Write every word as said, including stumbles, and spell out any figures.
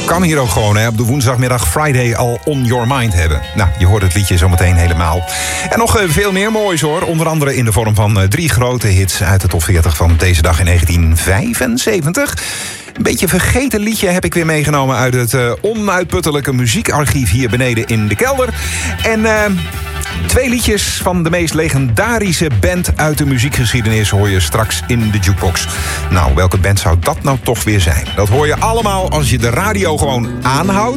kan hier ook gewoon, hè, op de woensdagmiddag Friday al on your mind hebben. Nou, je hoort het liedje zometeen helemaal. En nog uh, veel meer moois hoor. Onder andere in de vorm van uh, drie grote hits uit de top veertig van deze dag in negentien vijfenzeventig. Een beetje vergeten liedje heb ik weer meegenomen uit het uh, onuitputtelijke muziekarchief hier beneden in de kelder. En uh, twee liedjes van de meest legendarische band uit de muziekgeschiedenis hoor je straks in de jukebox. Nou, welke band zou dat nou toch weer zijn? Dat hoor je allemaal als je de radio gewoon aanhoudt